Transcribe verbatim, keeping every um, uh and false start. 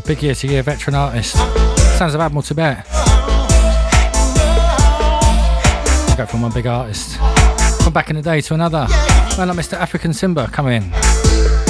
big year to year veteran artist. Sounds of Admiral Tibet. Go from one big artist from back in the day to another. Man like Mister African Simba coming in.